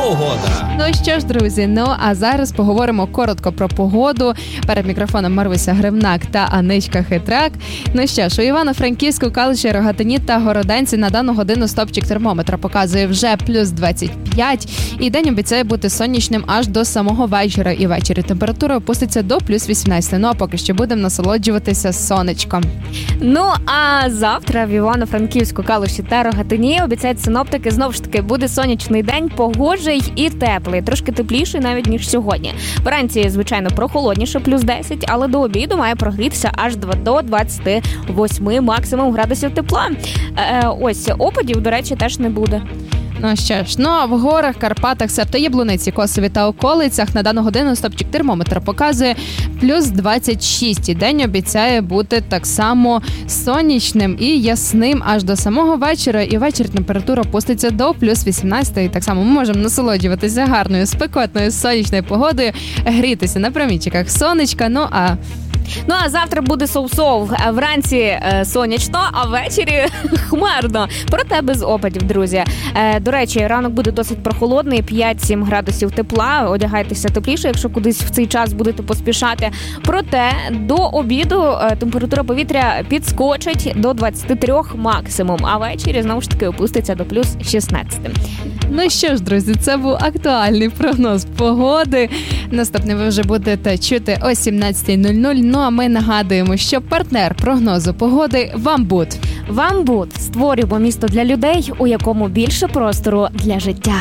погода. Ну що ж, друзі, а зараз поговоримо коротко про погоду. Перед мікрофоном Марвуся Гривнак та Аничка Хитрак. Ну що ж, у Івано-Франківську, Калуші, Рогатині та Городенці на дану годину стопчик термометра показує вже плюс 25. І день обіцяє бути сонячним аж до самого вечора. І ввечері температура опуститься до плюс 18. Ну а поки що будемо насолоджуватися сонечком. Ну а завтра в Івано-Франківську, Калуші та Рогатині обіцяють синоптики, знову ж таки, буде сонячний день, погожий і теплий, трошки тепліший навіть, ніж сьогодні. Вранці, звичайно, прохолодніше, плюс 10, але до обіду має прогрітися аж до 28 максимум градусів тепла. Ось, опадів, до речі, теж не буде. Ну що ж, а в горах, Карпатах, себто Яблуниці, Косові та околицях на дану годину стопчик термометра показує плюс 26. І день обіцяє бути так само сонячним і ясним аж до самого вечора. І ввечері температура опуститься до плюс 18. І так само ми можемо насолоджуватися гарною, спекотною сонячною погодою, грітися на промінчиках сонечка. Ну а завтра буде соу-соу. Вранці сонячно, а ввечері хмарно. Проте без опадів, друзі. До речі, ранок буде досить прохолодний, 5-7 градусів тепла. Одягайтеся тепліше, якщо кудись в цей час будете поспішати. Проте до обіду температура повітря підскочить до 23 максимум, а ввечері знову ж таки опуститься до плюс 16. Ну що ж, друзі, це був актуальний прогноз погоди. Наступний ви вже будете чути о 17:00. Ну а ми нагадуємо, що партнер прогнозу погоди – Вамбуд. Вамбуд. Створюємо місто для людей, у якому більше простору для життя.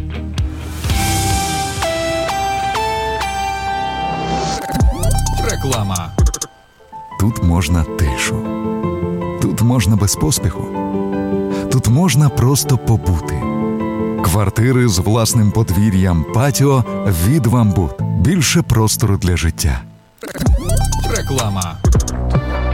Реклама. Тут можна тишу. Тут можна без поспіху. Тут можна просто побути. Квартири з власним подвір'ям, патіо від Вамбуд. Більше простору для життя. Реклама.